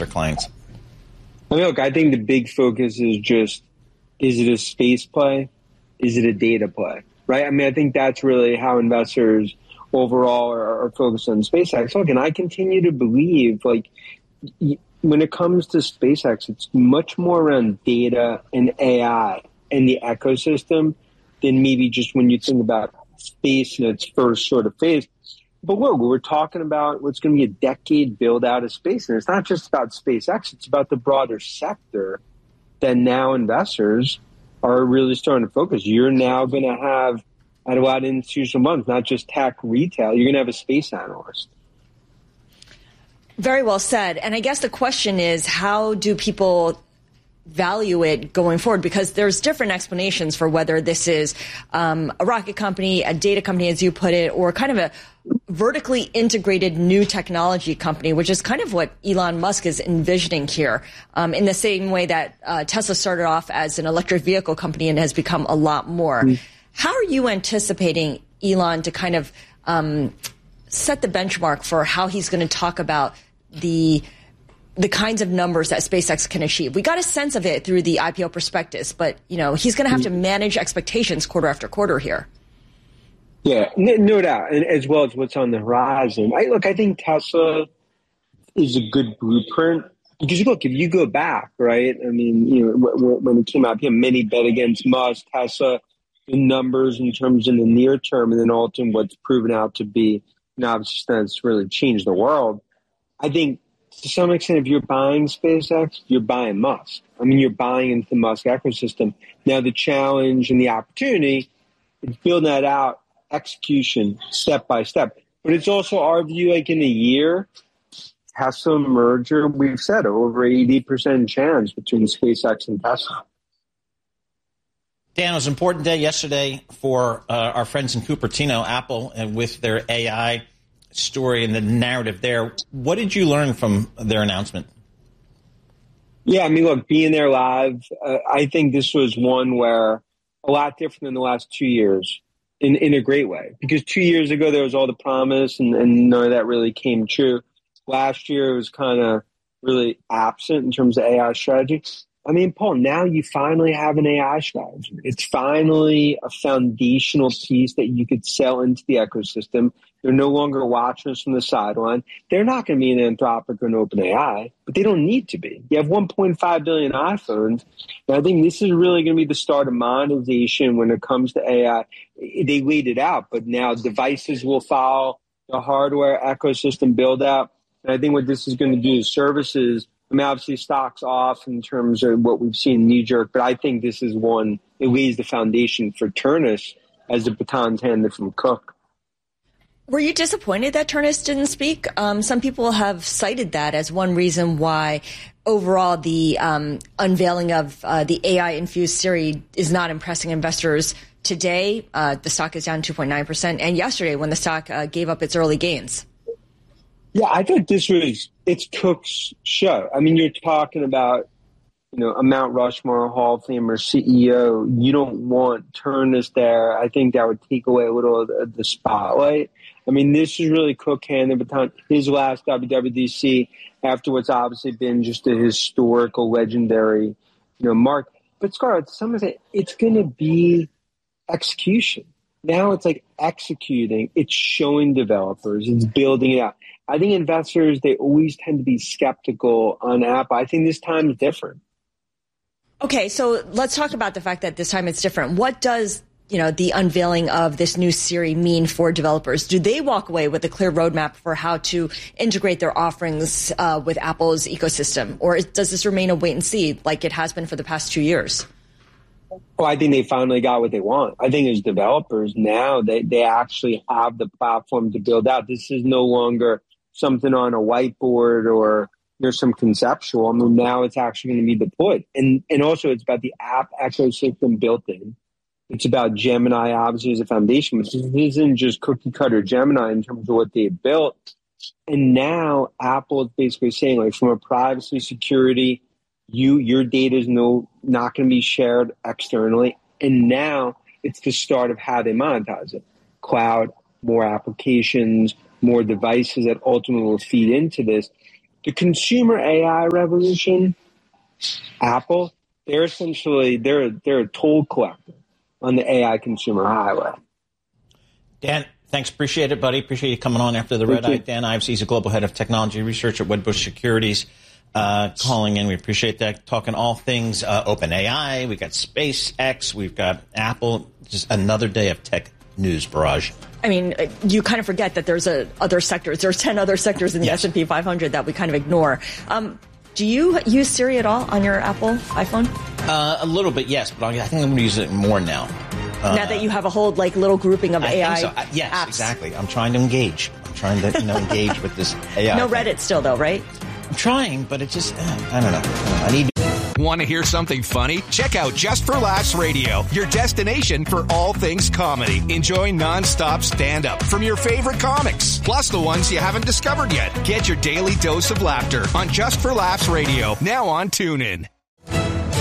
investor clients? I mean, look, I think the big focus is just, is it a space play? Is it a data play? Right? I mean, I think that's really how investors overall are focused on SpaceX. Look, and I continue to believe, like, when it comes to SpaceX, it's much more around data and AI and the ecosystem than maybe just when you think about space in its first sort of phase. But look, we're talking about what's going to be a decade build out of space. And it's not just about SpaceX. It's about the broader sector that now investors are really starting to focus. You're now going to have, at a lot of institutional funds, not just tech retail, you're going to have a space analyst. Very well said. And I guess the question is, how do people value it going forward? Because there's different explanations for whether this is a rocket company, a data company, as you put it, or kind of a vertically integrated new technology company, which is kind of what Elon Musk is envisioning here, in the same way that Tesla started off as an electric vehicle company and has become a lot more. How are you anticipating Elon to kind of set the benchmark for how he's going to talk about the kinds of numbers that SpaceX can achieve? We got a sense of it through the IPO prospectus, but, you know, he's going to have to manage expectations quarter after quarter here. Yeah, no doubt, and as well as what's on the horizon. I think Tesla is a good blueprint because, look, if you go back, right, I mean, you know, when it came out, many bet against Musk, Tesla, the numbers in terms in the near term, and then ultimately what's proven out to be, you know, obviously that's really changed the world. I think to some extent, if you're buying SpaceX, you're buying Musk. I mean, you're buying into the Musk ecosystem. Now, the challenge and the opportunity is building that out, execution, step by step. But it's also our view, like in a year, Tesla merger, we've said over 80% chance between SpaceX and Tesla. Dan, it was an important day yesterday for our friends in Cupertino, Apple, and with their AI story and the narrative there. What did you learn from their announcement? Yeah, I mean, look, being there live, I think this was one where a lot different than the last 2 years in a great way. Because 2 years ago, there was all the promise and none of that really came true. Last year, it was kind of really absent in terms of AI strategy. I mean, Paul, now you finally have an AI strategy. It's finally a foundational piece that you could sell into the ecosystem. They're no longer watching us from the sideline. They're not going to be an Anthropic or an OpenAI, but they don't need to be. You have 1.5 billion iPhones, and I think this is really going to be the start of monetization when it comes to AI. They laid it out, but now devices will follow the hardware ecosystem build out. And I think what this is going to do is services. I mean, obviously, stock's off in terms of what we've seen knee-jerk, but I think this is one, it lays the foundation for Turnus as the baton's handed from Cook. Were you disappointed that Turnus didn't speak? Some people have cited that as one reason why overall the unveiling of the AI-infused Siri is not impressing investors today. The stock is down 2.9%, and yesterday when the stock gave up its early gains. Yeah, I thought it's Cook's show. I mean, you're talking about, you know, a Mount Rushmore Hall of Famer CEO. You don't want Turnus there. I think that would take away a little of the spotlight. I mean, this is really Cook handing the baton. His last WWDC after what's obviously been just a historical, legendary, you know, mark. But Scar, some of it, it's going to be execution. Now it's like executing. It's showing developers. It's building it out. I think investors, they always tend to be skeptical on Apple. I think this time is different. Okay, so let's talk about the fact that this time it's different. What does, you know, the unveiling of this new Siri mean for developers? Do they walk away with a clear roadmap for how to integrate their offerings with Apple's ecosystem? Or does this remain a wait and see like it has been for the past 2 years? Oh, I think they finally got what they want. I think as developers now, they actually have the platform to build out. This is no longer something on a whiteboard or there's some conceptual. I mean, now it's actually going to be deployed. And also it's about the app ecosystem built in. It's about Gemini, obviously, as a foundation. This isn't just cookie cutter Gemini in terms of what they built. And now Apple is basically saying, like, from a privacy, security, your data is not going to be shared externally. And now it's the start of how they monetize it. Cloud, more applications, more devices that ultimately will feed into this. The consumer AI revolution, Apple, they're essentially they're a toll collector on the AI consumer highway. Dan, thanks. Appreciate it, buddy. Appreciate you coming on after the red eye. Dan Ives, he's a global head of technology research at Wedbush Securities, calling in. We appreciate that. Talking all things OpenAI. We got SpaceX. We've got Apple. Just another day of tech news barrage. I mean, you kind of forget that there's other sectors. There's 10 other sectors in the Yes. S&P 500 that we kind of ignore. Do you use Siri at all on your Apple iPhone? A little bit, yes, but I think I'm going to use it more now. Now that you have a whole little grouping of AI think so. Yes, apps. exactly. I'm trying to engage. I'm trying to engage with this AI. No thing. Reddit still, though, right? I'm trying, but it just, I don't know. I need to. Want to hear something funny? Check out Just for Laughs Radio, your destination for all things comedy. Enjoy nonstop stand-up from your favorite comics, plus the ones you haven't discovered yet. Get your daily dose of laughter on Just for Laughs Radio, now on TuneIn.